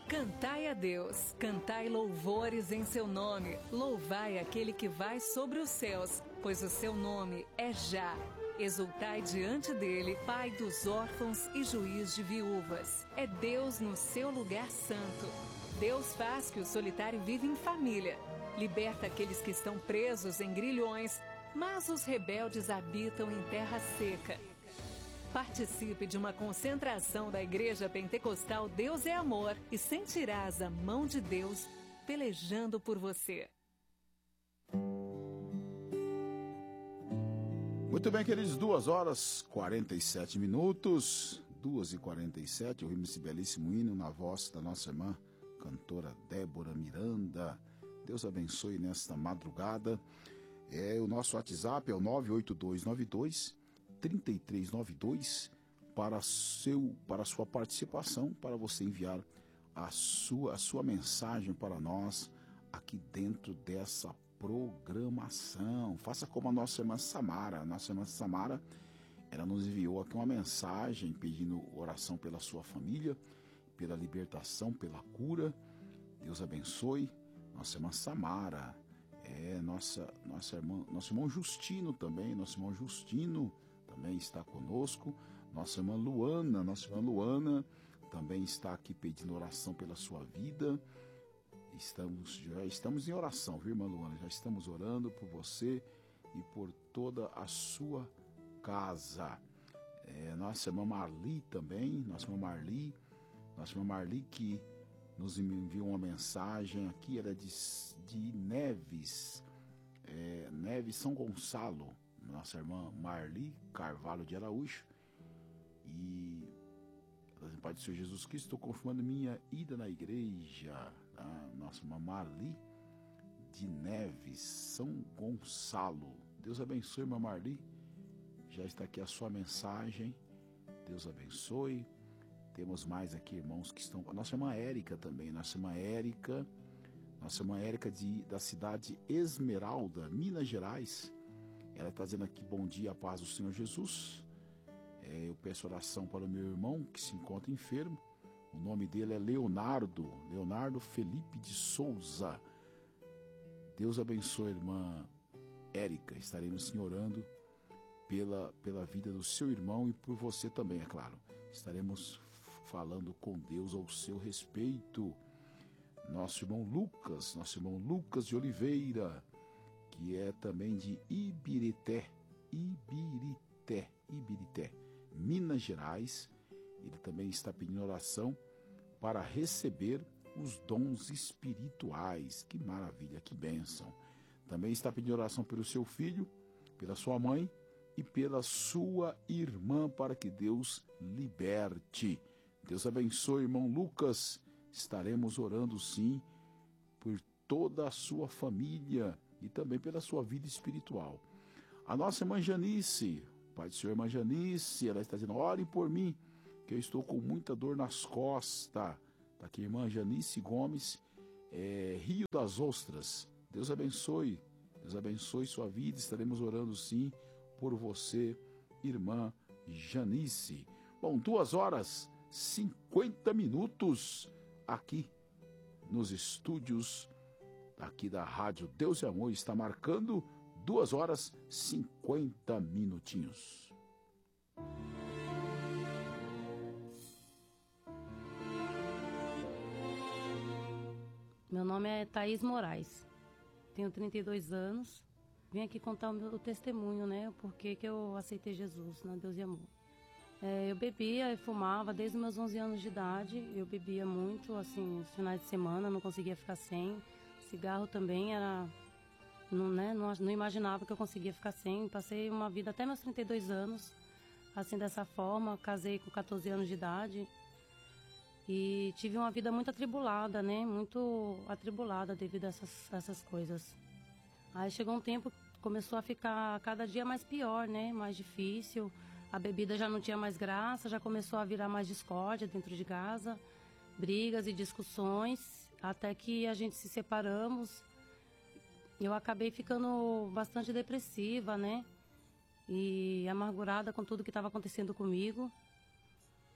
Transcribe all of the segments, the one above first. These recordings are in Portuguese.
Cantai a Deus, cantai louvores em seu nome, louvai aquele que vai sobre os céus, pois o seu nome é Já. Exultai diante dele, Pai dos órfãos e juiz de viúvas. É Deus no seu lugar santo. Deus faz que o solitário viva em família. Liberta aqueles que estão presos em grilhões, mas os rebeldes habitam em terra seca. Participe de uma concentração da Igreja Pentecostal Deus é Amor e sentirás a mão de Deus pelejando por você. Muito bem, queridos, 2h47, 2h47, ouvimos esse belíssimo hino na voz da nossa irmã, cantora Débora Miranda. Deus abençoe nesta madrugada. O nosso WhatsApp é o 98292-3392 para a sua participação, para você enviar a sua mensagem para nós aqui dentro dessa programação. Faça como a nossa irmã Samara. A nossa irmã Samara, ela nos enviou aqui uma mensagem pedindo oração pela sua família, pela libertação, pela cura. Deus abençoe. Nossa irmã Samara, nosso irmão Justino também, está conosco. Nossa irmã Luana também está aqui pedindo oração pela sua vida. Já estamos em oração, viu, irmã Luana? Já estamos orando por você e por toda a sua casa. Nossa irmã Marli também, nossa irmã Marli que nos enviou uma mensagem aqui, ela é de Neves, Neves São Gonçalo, nossa irmã Marli Carvalho de Araújo. E Pai do Senhor Jesus Cristo, estou confirmando minha ida na igreja. Nossa irmã Marli de Neves, São Gonçalo. Deus abençoe, irmã Marli. Já está aqui a sua mensagem. Deus abençoe. Temos mais aqui irmãos que estão. A nossa irmã Érica também. Nossa irmã Érica da cidade Esmeralda, Minas Gerais. Ela está dizendo aqui: bom dia, a paz do Senhor Jesus. Eu peço oração para o meu irmão que se encontra enfermo. O nome dele é Leonardo Felipe de Souza. Deus abençoe, irmã Érica. Estaremos sim orando pela vida do seu irmão e por você também, é claro. Estaremos falando com Deus ao seu respeito. Nosso irmão Lucas de Oliveira, que é também de Ibirité, Minas Gerais. Ele também está pedindo oração para receber os dons espirituais. Que maravilha, que bênção. Também está pedindo oração pelo seu filho, pela sua mãe e pela sua irmã, para que Deus liberte. Deus abençoe, irmão Lucas. Estaremos orando sim por toda a sua família e também pela sua vida espiritual. A nossa irmã Janice, Pai do Senhor, irmã Janice, ela está dizendo: orem por mim, que eu estou com muita dor nas costas. Está aqui, irmã Janice Gomes, Rio das Ostras. Deus abençoe sua vida. Estaremos orando sim por você, irmã Janice. Bom, 2h50 aqui nos estúdios aqui da Rádio Deus e Amor. Está marcando 2h50. Meu nome é Thaís Moraes, tenho 32 anos, vim aqui contar o meu testemunho, né, o porquê que eu aceitei Jesus na Deus e Amor. Eu bebia e fumava desde os meus 11 anos de idade, eu bebia muito, assim, nos finais de semana, não conseguia ficar sem. Cigarro também era, não imaginava que eu conseguia ficar sem. Passei uma vida até meus 32 anos, assim, dessa forma. Casei com 14 anos de idade e tive uma vida muito atribulada, né, muito atribulada devido a essas coisas. Aí chegou um tempo, começou a ficar cada dia mais pior, né, mais difícil. A bebida já não tinha mais graça, já começou a virar mais discórdia dentro de casa, brigas e discussões, até que a gente se separamos. Eu acabei ficando bastante depressiva, né? E amargurada com tudo que estava acontecendo comigo.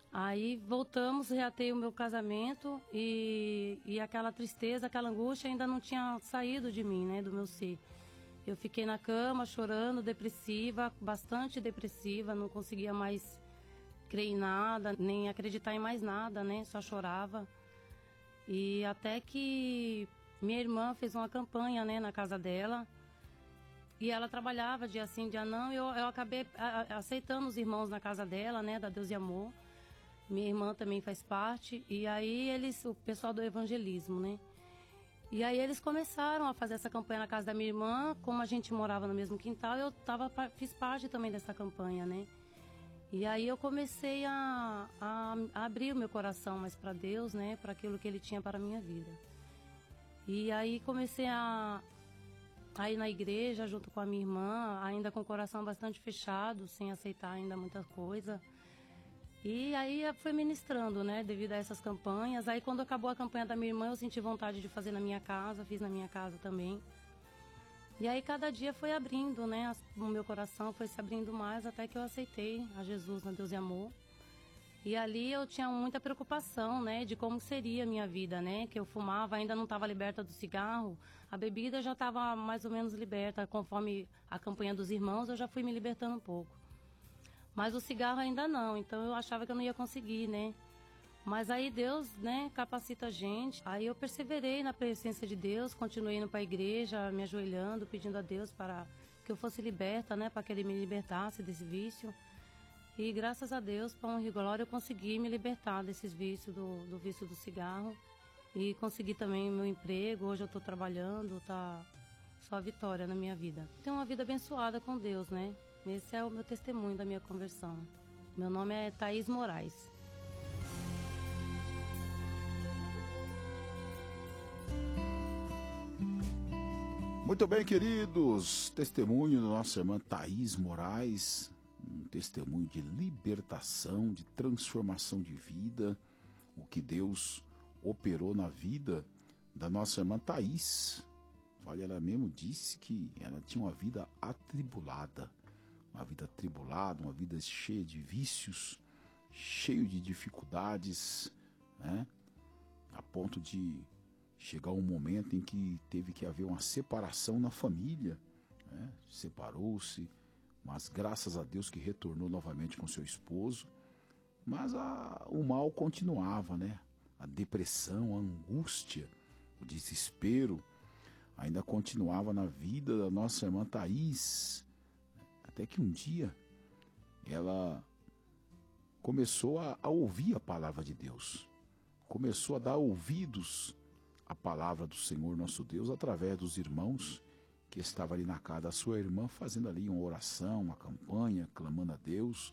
Aí voltamos, reatei o meu casamento e aquela tristeza, aquela angústia ainda não tinha saído de mim, né, do meu ser. Eu fiquei na cama chorando, depressiva, bastante depressiva, não conseguia mais crer em nada, nem acreditar em mais nada, né, só chorava. E até que minha irmã fez uma campanha, né, na casa dela, e ela trabalhava dia sim, dia não, e eu acabei aceitando os irmãos na casa dela, né, da Deus e Amor. Minha irmã também faz parte, e aí o pessoal do evangelismo, né? E aí eles começaram a fazer essa campanha na casa da minha irmã, como a gente morava no mesmo quintal, fiz parte também dessa campanha, né? E aí eu comecei a abrir o meu coração mais para Deus, né? Para aquilo que Ele tinha para a minha vida. E aí comecei a ir na igreja junto com a minha irmã, ainda com o coração bastante fechado, sem aceitar ainda muita coisa. E aí foi ministrando, né, devido a essas campanhas. Aí quando acabou a campanha da minha irmã, eu senti vontade de fazer na minha casa, fiz na minha casa também. E aí cada dia foi abrindo, né, o meu coração foi se abrindo mais até que eu aceitei a Jesus, na Deus e Amor. E ali eu tinha muita preocupação, né, de como seria a minha vida, né, que eu fumava, ainda não estava liberta do cigarro, a bebida já estava mais ou menos liberta, conforme a campanha dos irmãos eu já fui me libertando um pouco. Mas o cigarro ainda não, então eu achava que eu não ia conseguir, né? Mas aí Deus, né, capacita a gente. Aí eu perseverei na presença de Deus, continuei indo para a igreja, me ajoelhando, pedindo a Deus para que eu fosse liberta, né, para que Ele me libertasse desse vício. E graças a Deus, para honra e glória, eu consegui me libertar desses vícios, do vício do cigarro. E consegui também meu emprego, hoje eu estou trabalhando, tá só vitória na minha vida. Tenho uma vida abençoada com Deus, né? Esse é o meu testemunho da minha conversão. Meu nome é Thaís Moraes. Muito bem, queridos. Testemunho da nossa irmã Thaís Moraes. Um testemunho de libertação, de transformação de vida. O que Deus operou na vida da nossa irmã Thaís. Olha, ela mesmo disse que ela tinha uma vida atribulada. Uma vida atribulada, uma vida cheia de vícios, cheio de dificuldades, né? A ponto de chegar um momento em que teve que haver uma separação na família, né? Separou-se, mas graças a Deus que retornou novamente com seu esposo. Mas o mal continuava, né? A depressão, a angústia, o desespero ainda continuava na vida da nossa irmã Thaís. Até que um dia ela começou a ouvir a palavra de Deus. Começou a dar ouvidos à palavra do Senhor nosso Deus através dos irmãos que estavam ali na casa da sua irmã, fazendo ali uma oração, uma campanha, clamando a Deus.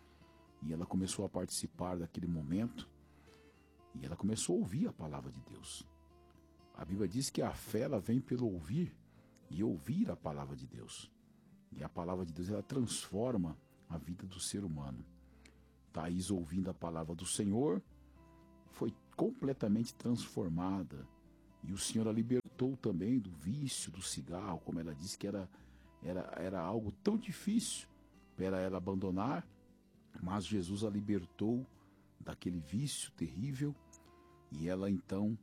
E ela começou a participar daquele momento e ela começou a ouvir a palavra de Deus. A Bíblia diz que a fé ela vem pelo ouvir e ouvir a palavra de Deus. E a palavra de Deus ela transforma a vida do ser humano. Thaís, ouvindo a palavra do Senhor, foi completamente transformada. E o Senhor a libertou também do vício do cigarro, como ela disse que era algo tão difícil para ela abandonar, mas Jesus a libertou daquele vício terrível e ela então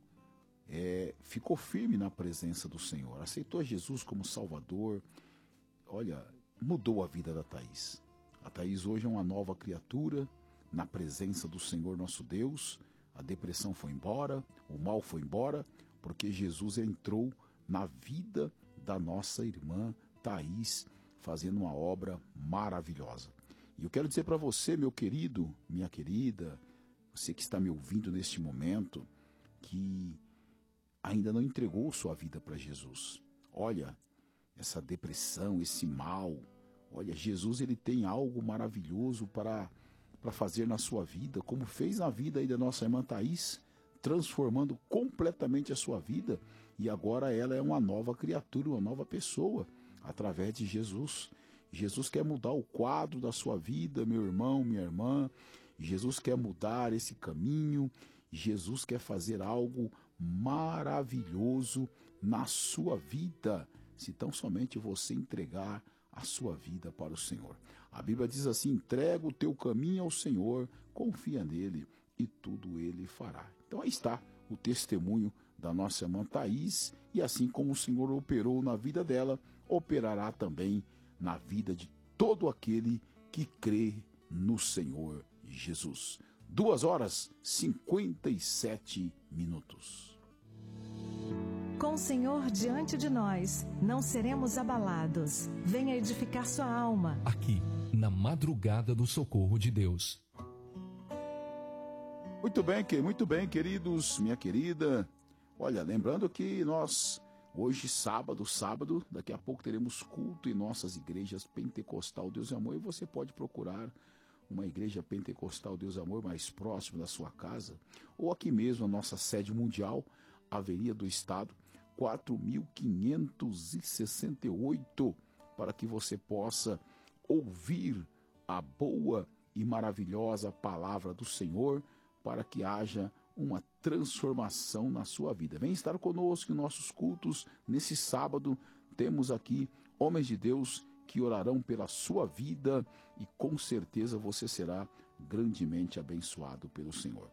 ficou firme na presença do Senhor, aceitou Jesus como Salvador. Olha, mudou a vida da Thaís. A Thaís hoje é uma nova criatura na presença do Senhor nosso Deus. A depressão foi embora, o mal foi embora, porque Jesus entrou na vida da nossa irmã Thaís, fazendo uma obra maravilhosa. E eu quero dizer para você, meu querido, minha querida, você que está me ouvindo neste momento, que ainda não entregou sua vida para Jesus. Olha, essa depressão, esse mal, olha, Jesus ele tem algo maravilhoso para fazer na sua vida, como fez na vida aí da nossa irmã Thaís, transformando completamente a sua vida, e agora ela é uma nova criatura, uma nova pessoa, através de Jesus. Jesus quer mudar o quadro da sua vida, meu irmão, minha irmã. Jesus quer mudar esse caminho. Jesus quer fazer algo maravilhoso na sua vida, se tão somente você entregar a sua vida para o Senhor. A Bíblia diz assim: entrega o teu caminho ao Senhor, confia nele e tudo ele fará. Então aí está o testemunho da nossa irmã Thaís, e assim como o Senhor operou na vida dela, operará também na vida de todo aquele que crê no Senhor Jesus. 2h57. Com o Senhor diante de nós, não seremos abalados. Venha edificar sua alma. Aqui, na madrugada do socorro de Deus. Muito bem, queridos, minha querida. Olha, lembrando que nós, hoje, sábado, daqui a pouco teremos culto em nossas igrejas Pentecostal Deus e Amor, e você pode procurar uma igreja Pentecostal Deus e Amor mais próxima da sua casa, ou aqui mesmo a nossa sede mundial, Avenida do Estado, 4568, para que você possa ouvir a boa e maravilhosa palavra do Senhor, para que haja uma transformação na sua vida. Vem estar conosco em nossos cultos. Nesse sábado temos aqui homens de Deus que orarão pela sua vida, e com certeza você será grandemente abençoado pelo Senhor.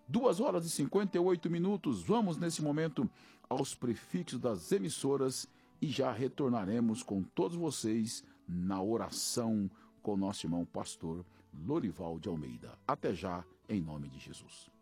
2h58. Vamos nesse momento aos prefixos das emissoras e já retornaremos com todos vocês na oração com nosso irmão pastor Lorival de Almeida. Até já, em nome de Jesus.